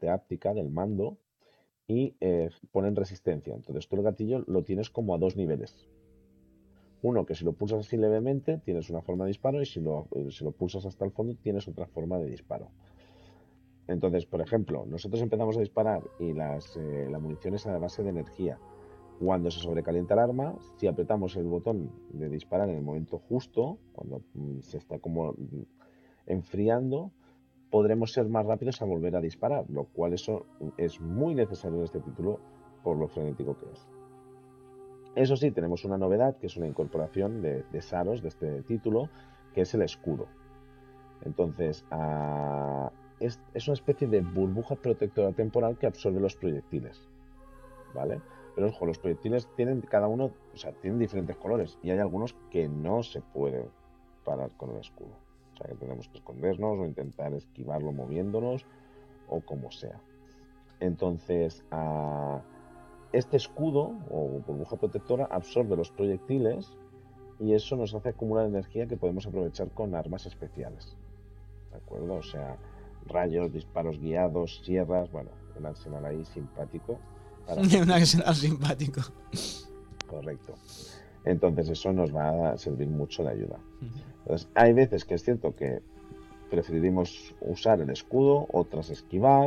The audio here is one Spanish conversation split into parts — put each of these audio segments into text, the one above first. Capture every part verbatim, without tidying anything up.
parte áptica del mando y eh, ponen resistencia. Entonces tú el gatillo lo tienes como a dos niveles. Uno, que si lo pulsas así levemente tienes una forma de disparo y si lo, eh, si lo pulsas hasta el fondo tienes otra forma de disparo. Entonces, por ejemplo, nosotros empezamos a disparar y las, eh, la munición es a base de energía. Cuando se sobrecalienta el arma, si apretamos el botón de disparar en el momento justo, cuando mm, se está como mm, enfriando, podremos ser más rápidos a volver a disparar, lo cual eso es muy necesario en este título por lo frenético que es. Eso sí, tenemos una novedad, que es una incorporación de, de Saros de este título, que es el escudo. Entonces, ah, es, es una especie de burbuja protectora temporal que absorbe los proyectiles, ¿vale? Pero ojo, los proyectiles tienen cada uno, o sea, tienen diferentes colores y hay algunos que no se pueden parar con el escudo. O sea, que tenemos que escondernos o intentar esquivarlo moviéndonos o como sea. Entonces, a este escudo o burbuja protectora absorbe los proyectiles y eso nos hace acumular energía que podemos aprovechar con armas especiales. ¿De acuerdo? O sea, rayos, disparos guiados, sierras, bueno, un arsenal ahí simpático para Un arsenal fortificar. simpático. Correcto. Entonces eso nos va a servir mucho de ayuda. Entonces, hay veces que es cierto que preferiremos usar el escudo, otras esquivar,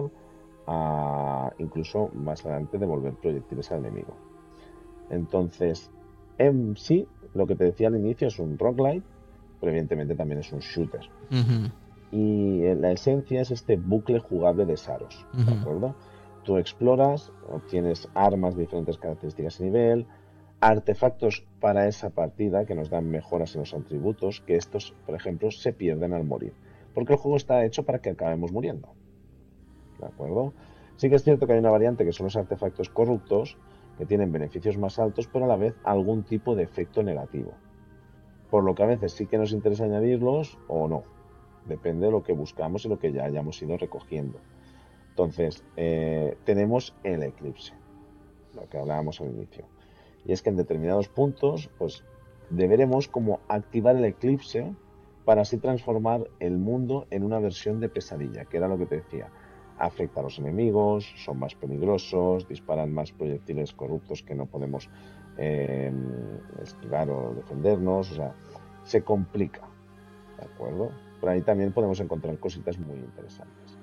a incluso más adelante devolver proyectiles al enemigo. Entonces, en sí, lo que te decía al inicio es un roguelite, pero evidentemente también es un shooter. Ujú, Y eh, la esencia es este bucle jugable de Saros, ¿de ujú. acuerdo? Tú exploras, obtienes armas de diferentes características y nivel, artefactos para esa partida que nos dan mejoras en los atributos, que estos, por ejemplo, se pierden al morir, porque el juego está hecho para que acabemos muriendo, ¿de acuerdo? Sí que es cierto que hay una variante que son los artefactos corruptos, que tienen beneficios más altos, pero a la vez algún tipo de efecto negativo, por lo que a veces sí que nos interesa añadirlos o no, depende de lo que buscamos y lo que ya hayamos ido recogiendo. Entonces, eh, tenemos el eclipse, lo que hablábamos al inicio. Y es que en determinados puntos, pues deberemos como activar el eclipse para así transformar el mundo en una versión de pesadilla, que era lo que te decía. Afecta a los enemigos, son más peligrosos, disparan más proyectiles corruptos que no podemos eh, esquivar o defendernos, o sea, se complica, ¿de acuerdo? Por ahí también podemos encontrar cositas muy interesantes.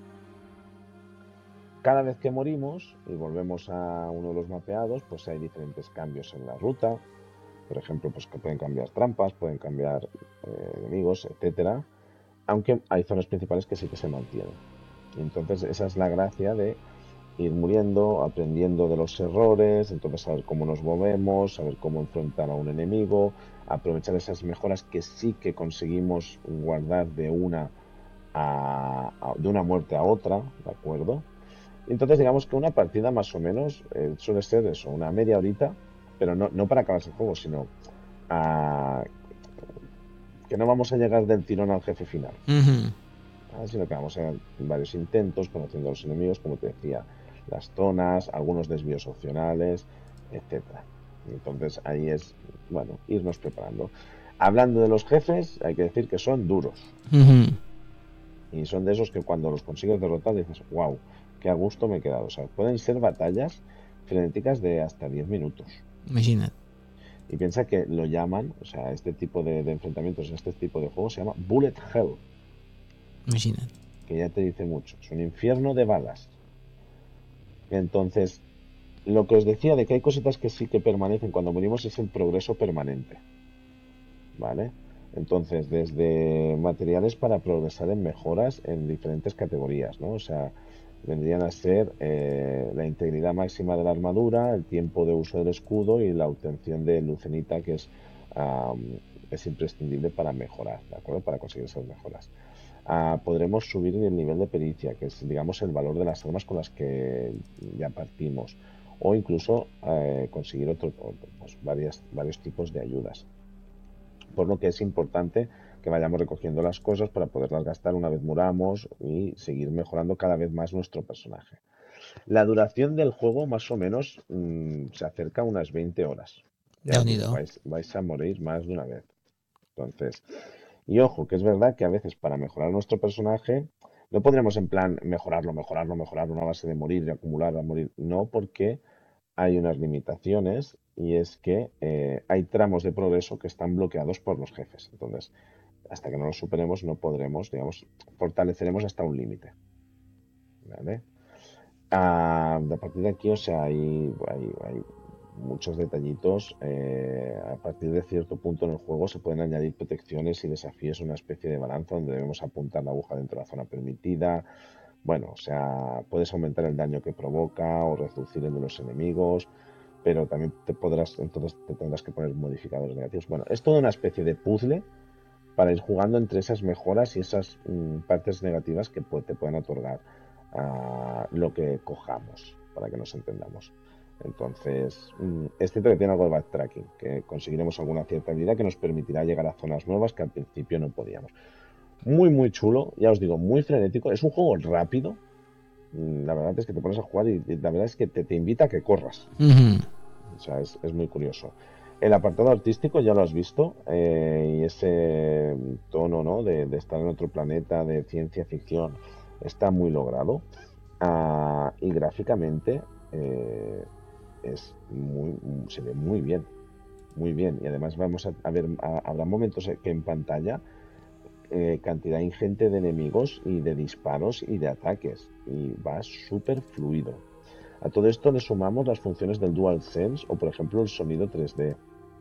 Cada vez que morimos y volvemos a uno de los mapeados, pues hay diferentes cambios en la ruta. Por ejemplo, pues que pueden cambiar trampas, pueden cambiar eh, enemigos, etcétera. Aunque hay zonas principales que sí que se mantienen. Y entonces esa es la gracia de ir muriendo, aprendiendo de los errores, entonces saber cómo nos movemos, saber cómo enfrentar a un enemigo, aprovechar esas mejoras que sí que conseguimos guardar de una a, a- de una muerte a otra, ¿de acuerdo? Entonces digamos que una partida más o menos eh, suele ser eso, una media horita, pero no, no para acabarse el juego, sino a que no vamos a llegar del tirón al jefe final, Ujú. ¿vale? Sino que vamos a hacer varios intentos, conociendo a los enemigos, como te decía, las zonas, algunos desvíos opcionales, etcétera. Entonces ahí es, bueno, irnos preparando. Hablando de los jefes, hay que decir que son duros. Ujú. Y son de esos que cuando los consigues derrotar dices, wow, qué a gusto me he quedado. O sea, pueden ser batallas frenéticas de hasta diez minutos. Imagínate, Y piensa que lo llaman, o sea, este tipo de, de enfrentamientos, este tipo de juego se llama Bullet Hell, imagínate. que ya te dice mucho. Es un infierno de balas. Entonces, lo que os decía de que hay cositas que sí que permanecen cuando morimos es el progreso permanente, ¿vale? Entonces, desde materiales para progresar en mejoras en diferentes categorías, ¿no? O sea, vendrían a ser eh, la integridad máxima de la armadura, el tiempo de uso del escudo y la obtención de lucenita, que es, am, es imprescindible para mejorar, ¿de acuerdo? Para conseguir esas mejoras. Ah, podremos subir el nivel de pericia, que es, digamos, el valor de las armas con las que ya partimos, o incluso eh, conseguir otro, pues, varias, varios tipos de ayudas. Por lo que es importante que vayamos recogiendo las cosas para poderlas gastar una vez muramos y seguir mejorando cada vez más nuestro personaje. La duración del juego más o menos mmm, se acerca a unas veinte horas. Ya De os digo, unido. vais, vais a morir más de una vez. Entonces, y ojo, que es verdad que a veces para mejorar nuestro personaje No podremos en plan mejorarlo, mejorarlo, mejorarlo, una base de morir y acumular, a morir. No, porque hay unas limitaciones y es que eh, hay tramos de progreso que están bloqueados por los jefes. Entonces, hasta que no los superemos no podremos, digamos, fortaleceremos hasta un límite. ¿Vale? Ah, a partir de aquí, o sea, hay, hay, hay muchos detallitos. Eh, a partir de cierto punto en el juego se pueden añadir protecciones y desafíos, una especie de balanza donde debemos apuntar la aguja dentro de la zona permitida. Bueno, o sea, puedes aumentar el daño que provoca o reducir el de los enemigos, pero también te podrás, entonces te tendrás que poner modificadores negativos. Bueno, es toda una especie de puzzle para ir jugando entre esas mejoras y esas mm, partes negativas que pu- te pueden otorgar uh, lo que cojamos, para que nos entendamos. Entonces, mm, es cierto que tiene algo de backtracking, que conseguiremos alguna cierta habilidad que nos permitirá llegar a zonas nuevas que al principio no podíamos. Muy, muy chulo, ya os digo, muy frenético. Es un juego rápido. Mm, La verdad es que te pones a jugar y, y la verdad es que te, te invita a que corras. Ujú. O sea, es, es muy curioso. El apartado artístico ya lo has visto, eh, y ese tono, ¿no? de, de estar en otro planeta, de ciencia ficción, está muy logrado. Ah, y gráficamente eh, es muy, se ve muy bien, muy bien. Y además vamos a, a ver, a- habrá momentos que en pantalla eh, cantidad ingente de enemigos y de disparos y de ataques. Y va súper fluido. A todo esto le sumamos las funciones del DualSense o, por ejemplo, el sonido tres D.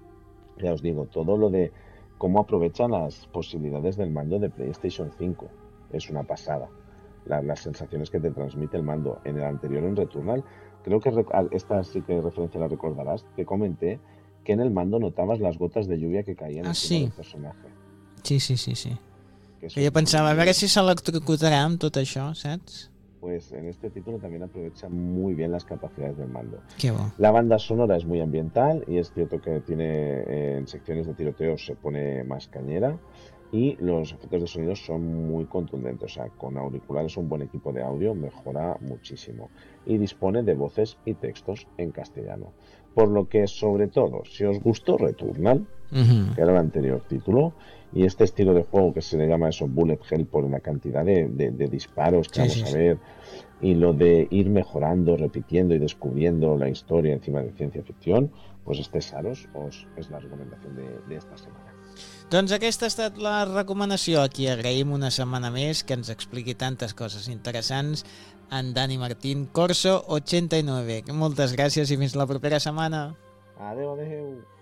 Ya os digo, todo lo de cómo aprovecha las posibilidades del mando de PlayStation cinco. Es una pasada. La- las sensaciones que te transmite el mando. En el anterior, en Returnal, creo que rec- ah, esta sí que referencia la recordarás, te comenté que en el mando notabas las gotas de lluvia que caían Ah, encima del sí. personaje. Sí, sí, sí, sí. Que eso Que jo es pensava, a veure muy, si s'electrocutarà amb tot això, saps? pues en este título también aprovecha muy bien las capacidades del mando. Que bo. La banda sonora es muy ambiental y es cierto que tiene eh, en secciones de tiroteo se pone más cañera y los efectos de sonido son muy contundentes. O sea, con auriculares, un buen equipo de audio mejora muchísimo y dispone de voces y textos en castellano. Por lo que, sobre todo, si os gustó Returnal, Mhm. que era el anterior título, y este estilo de juego que se le llama eso bullet hell por la cantidad de, de- de disparos que Sí, vamos sí, a sí. ver y lo de ir mejorando, repitiendo y descubriendo la historia encima de ciencia ficción, pues este Saros os, es la recomendación de, de esta semana. Doncs aquesta ha estat la recomanació. Aquí agraïm una setmana més que ens expliqui tantes coses interessants en Dani Martín, Corso ochenta y nueve. Moltes gràcies i fins la propera setmana. Adeu, adeu.